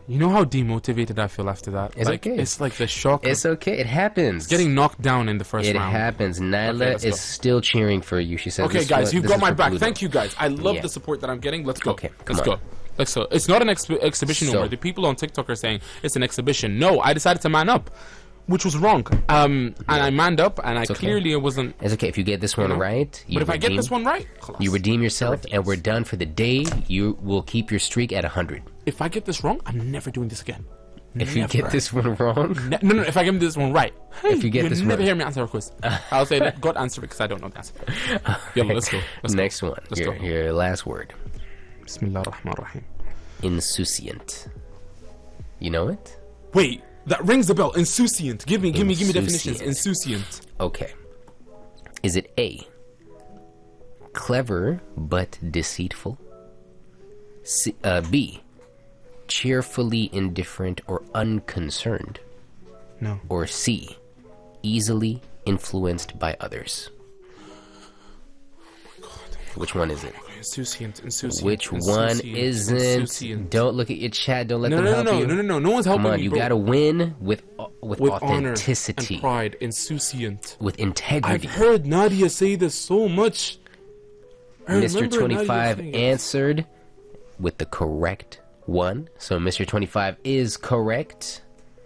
You know how demotivated I feel after that? It's okay. It's like the shock. It's okay. It happens. Getting knocked down in the first round. It happens. Nyla is still cheering for you. She says, okay, guys, you've got my back. Pluto. Thank you, guys. I love the support that I'm getting. Let's go. Okay, let's go. Let's go. It's not an exhibition anymore. The people on TikTok are saying it's an exhibition. No, I decided to man up, which was wrong. And I manned up, and clearly it wasn't. It's okay if you get this one right. But if I get this one right, you redeem yourself, and we're done for the day. You will keep your streak at 100. If I get this wrong, I'm never doing this again. If you get this one wrong, no. If I get this one right, if you get this one, never hear me answer a quiz. I'll say that God answer it because I don't know the answer. Yalla, let's go. Next one. Your last word. Bismillah ar-Rahman ar-Rahim. Insouciant. You know it? Wait, that rings the bell. Insouciant. Give me definitions. Insouciant. Okay. Is it A, clever but deceitful? B, cheerfully indifferent or unconcerned? No. Or C, easily influenced by others? Oh my God. Which one is it? Insouciant. Which one isn't? Insouciant. Don't look at your chat. Don't let them help you. No. No one's helping me. Come on, you gotta win with authenticity, honor and pride. Insouciant. with integrity. I've heard Nadia say this so much. Mr. 25 answered with the correct one. So Mr. 25 is correct.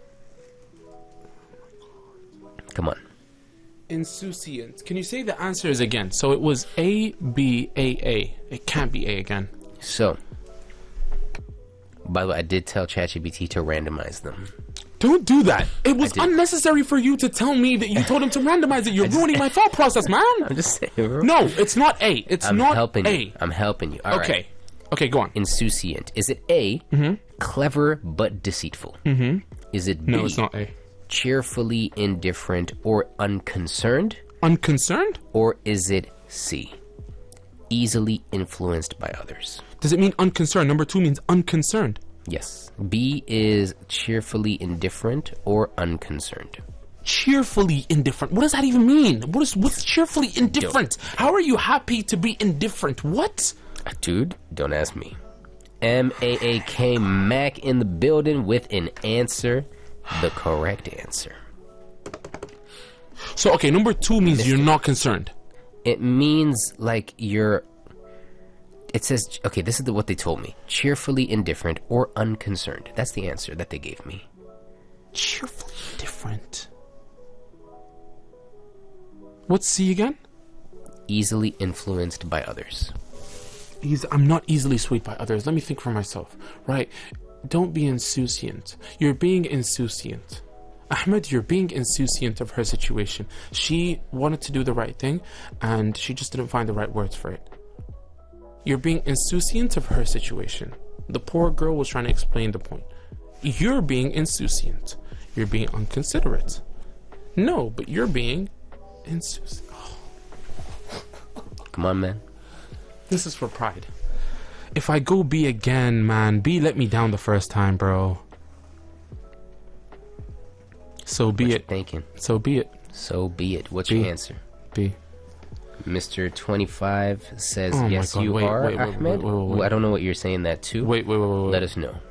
Come on. Insouciant. Can you say the answers again? So it was A, B, A. It can't be A again. So, by the way, I did tell ChatGPT to randomize them. Don't do that. It was unnecessary for you to tell me that you told him to randomize it. You're ruining my thought process, man. I'm just saying, bro. No, it's not A. I'm not helping A. you. I'm helping you. All right. Okay, go on. Insouciant. Is it A, clever but deceitful? Is it B? No, it's not A. Cheerfully indifferent or unconcerned? Unconcerned? Or is it C, easily influenced by others? Does it mean unconcerned? Number 2 means unconcerned. Yes. B is cheerfully indifferent or unconcerned. Cheerfully indifferent. What does that even mean? What's cheerfully indifferent? How are you happy to be indifferent? What? Dude, don't ask me. MAAK Mac in the building with an answer. The correct answer. So, okay, number 2 means you're not concerned. It means like you're... It says, okay, this is what they told me. Cheerfully indifferent or unconcerned. That's the answer that they gave me. Cheerfully indifferent. What's C again? Easily influenced by others. I'm not easily swayed by others. Let me think for myself. Right. Don't be insouciant. You're being insouciant. Ahmed, you're being insouciant of her situation. She wanted to do the right thing, and she just didn't find the right words for it. You're being insouciant of her situation. The poor girl was trying to explain the point. You're being insouciant. You're being unconsiderate. No, but you're being insouciant. Oh. Come on, man. This is for pride. If I go B again, man, B let me down the first time, bro. So be it. Thinking. So be it. So be it. What's your answer? B. Mr. 25 says, oh yes, you are, Ahmed. I don't know what you're saying that to. Wait. Let us know.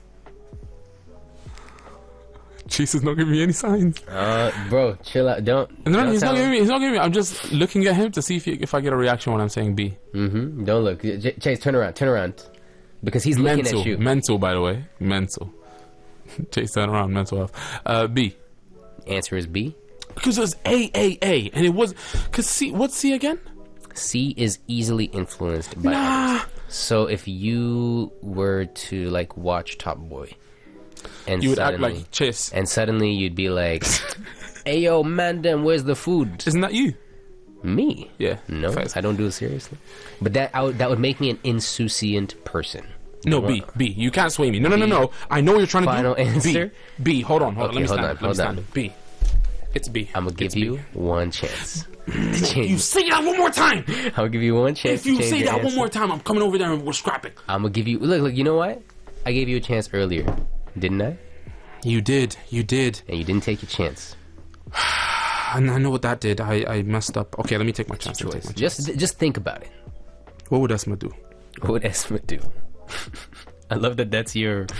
Jesus not giving me any signs. Bro, chill out. Don't. He's not giving me. I'm just looking at him to see if I get a reaction when I'm saying B. Don't look. Chase, turn around. Because he's looking at you. Mental, by the way. Mental. Chase, turn around. Mental health. B. Answer is B. Because it was A. And it was... Because C... What's C again? C is easily influenced by others. So if you were to, like, watch Top Boy... And you would act like Chase. And suddenly you'd be like, hey, yo, man, then where's the food? Isn't that you? Me? Yeah. No, I don't do it seriously. But that would make me an insouciant person. No, B. You can't sway me. No. I know what you're trying to do. Final answer? B. Hold on. Okay, Let me stand. B. It's B. I'm going to give you one chance. You say that one more time. I'll give you one chance. If you say that one more time, I'm coming over there and we're scrapping. I'm going to give you... Look, you know what? I gave you a chance earlier. Didn't I? You did. And you didn't take your chance. And I know what that did. I messed up. Okay, let me take my chance. Just think about it. What would Esma do? What would Esma do? I love that that's your